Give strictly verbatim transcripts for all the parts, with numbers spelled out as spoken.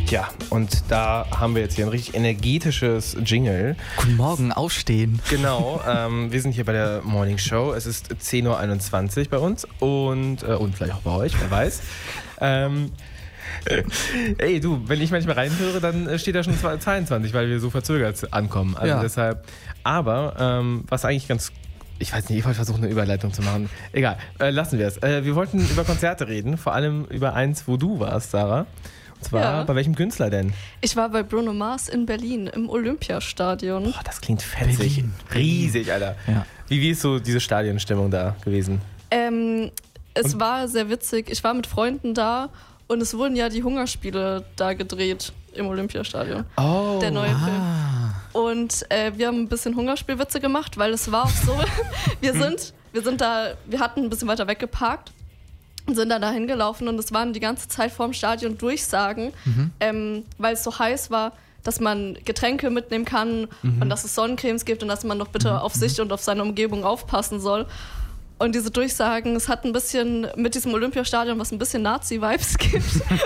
Ja, und da haben wir jetzt hier ein richtig energetisches Jingle. Guten Morgen, aufstehen. Genau, ähm, wir sind hier bei der Morning Show. Es ist zehn Uhr einundzwanzig bei uns und, äh, und vielleicht auch bei euch, wer weiß. Ähm, äh, ey, du, wenn ich manchmal reinhöre, dann steht da schon zweiundzwanzig, weil wir so verzögert ankommen. Also Ja. deshalb. Aber ähm, was eigentlich ganz... Ich weiß nicht, ich wollte versuchen, eine Überleitung zu machen. Egal, äh, lassen wir es. Äh, wir wollten über Konzerte reden, vor allem über eins, wo du warst, Sarah. Und zwar, Ja. bei welchem Künstler denn? Ich war bei Bruno Mars in Berlin im Olympiastadion. Boah, das klingt fetzig. Berlin. Riesig, Alter. Ja. Wie, wie ist so diese Stadionstimmung da gewesen? Ähm, es Und? war sehr witzig. Ich war mit Freunden da und es wurden ja die Hungerspiele da gedreht im Olympiastadion. Oh. Der neue Film. Ah. Und äh, wir haben ein bisschen Hungerspielwitze gemacht, weil es war auch so, wir sind, wir sind da, wir hatten ein bisschen weiter weg geparkt und sind dann da hingelaufen und es waren die ganze Zeit vorm Stadion Durchsagen, Mhm. ähm, weil es so heiß war, dass man Getränke mitnehmen kann Mhm. und dass es Sonnencremes gibt und dass man doch bitte auf sich und auf seine Umgebung aufpassen soll. Und diese Durchsagen, es hat ein bisschen mit diesem Olympiastadion, was ein bisschen Nazi-Vibes gibt.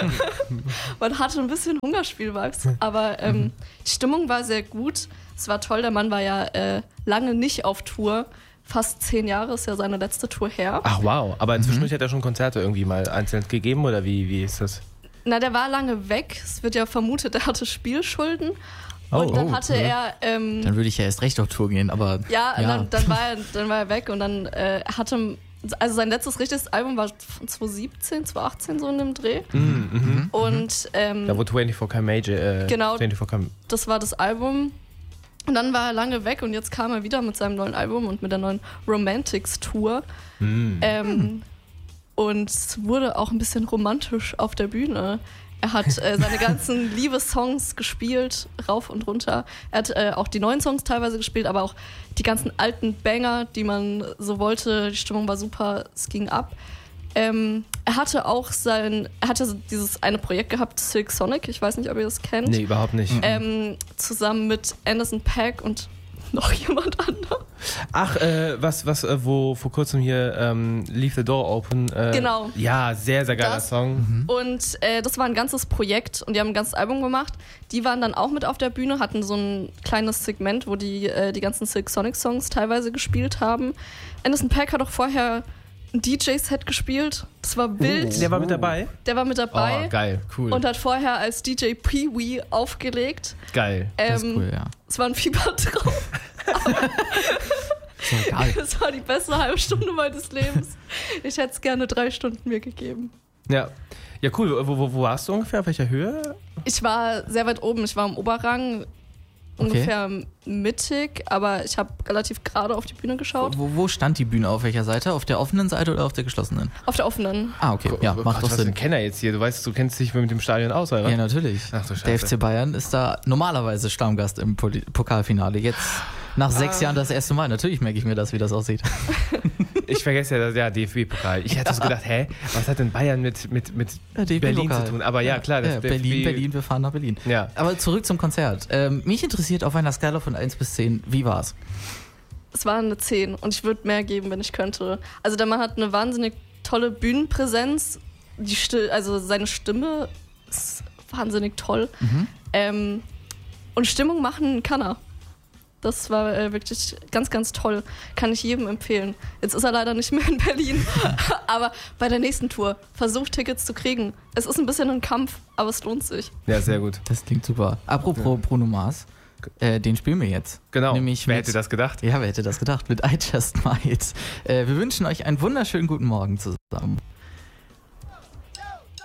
Man hatte ein bisschen Hungerspiel-Vibes, aber ähm, die Stimmung war sehr gut. Es war toll, der Mann war ja äh, lange nicht auf Tour. Fast zehn Jahre ist ja seine letzte Tour her. Ach wow, aber inzwischen hat er schon Konzerte irgendwie mal einzeln gegeben oder wie, wie ist das? Na, der war lange weg. Es wird ja vermutet, er hatte Spielschulden. Oh, Und dann oh, hatte okay. er... Ähm, Dann würde ich ja erst recht auf Tour gehen, aber Ja, ja. Dann, dann, war er, dann war er weg und dann äh, hatte, also sein letztes richtiges Album war von zwanzig siebzehn, zwanzig achtzehn so in dem Dreh. Mhm, mhm. Und ähm, Da wo vierundzwanzig K Major, äh, Genau. vierundzwanzig K das war das Album. Und dann war er lange weg und jetzt kam er wieder mit seinem neuen Album und mit der neuen Romantics Tour. Mhm. Ähm, und es wurde auch ein bisschen romantisch auf der Bühne. Er hat äh, seine ganzen Liebessongs gespielt, rauf und runter. Er hat äh, auch die neuen Songs teilweise gespielt, aber auch die ganzen alten Banger, die man so wollte. Die Stimmung war super, es ging ab. Ähm, er hatte auch sein, er hatte so dieses eine Projekt gehabt, Silk Sonic, ich weiß nicht, ob ihr das kennt. Nee, überhaupt nicht. Ähm, zusammen mit Anderson .Paak und noch jemand anderem. Ach, äh, was, was, äh, wo vor kurzem hier ähm, Leave the Door Open. Äh, Genau. Ja, sehr, sehr geiler Das- Song. Und äh, das war ein ganzes Projekt und die haben ein ganzes Album gemacht. Die waren dann auch mit auf der Bühne, hatten so ein kleines Segment, wo die äh, die ganzen Silk Sonic Songs teilweise gespielt haben. Anderson .Paak hat auch vorher ein D J-Set gespielt. Das war wild. Der war mit dabei? Der war mit dabei Oh, geil, cool. und hat vorher als D J Pee-Wee aufgelegt. Geil. Das ist Ähm, cool, ja. Es war ein Fiebertraum. Ist doch egal. Das war die beste halbe Stunde meines Lebens. Ich hätte es gerne drei Stunden mir gegeben. Ja. Ja, cool. Wo, wo, wo warst du ungefähr? Auf welcher Höhe? Ich war sehr weit oben. Ich war im Oberrang, ungefähr mittig, aber ich habe relativ gerade auf die Bühne geschaut. Wo, wo stand die Bühne? Auf welcher Seite? Auf der offenen Seite oder auf der geschlossenen? Auf der offenen. Ah, okay. Ja, Oh macht Gott, doch was für Sinn. ein Kenner jetzt hier. Du weißt, du kennst dich mit dem Stadion aus, oder? Ja, natürlich. Ach du Scheiße. Der F C Bayern ist da normalerweise Stammgast im Poli- Pokalfinale. Jetzt nach sechs Ah. Jahren das erste Mal. Natürlich merke ich mir das, wie das aussieht. Ich vergesse ja das ja, D F B-Pokal. Ich hatte so gedacht, hä, was hat denn Bayern mit, mit, mit Ja, D F B Berlin Pokal. zu tun? Aber ja, klar, das ja, D F B Berlin, Berlin, wir fahren nach Berlin. Ja. Aber zurück zum Konzert. Ähm, mich interessiert auf einer Skala von eins bis zehn, wie war's? Es war eine zehn und ich würde mehr geben, wenn ich könnte. Also der Mann hat eine wahnsinnig tolle Bühnenpräsenz. Die Sti- also seine Stimme ist wahnsinnig toll. Mhm. Ähm, und Stimmung machen kann er. Das war äh, wirklich ganz, ganz toll. Kann ich jedem empfehlen. Jetzt ist er leider nicht mehr in Berlin. Aber bei der nächsten Tour versucht Tickets zu kriegen. Es ist ein bisschen ein Kampf, aber es lohnt sich. Ja, sehr gut. Das klingt super. Apropos Bruno Mars, äh, den spielen wir jetzt. Genau. Nämlich Wer mit- hätte das gedacht? Ja, wer hätte das gedacht? Mit I Just Might. Äh, wir wünschen euch einen wunderschönen guten Morgen zusammen.